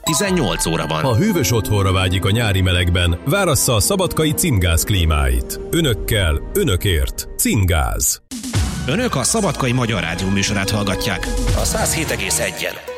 18 óra van. Ha hűvös otthonra vágyik a nyári melegben, várassza a Szabadkai Cimgáz klímáit. Önökkel, önökért. Cimgáz. Önök a Szabadkai Magyar Rádió műsorát hallgatják. A 107,1-en.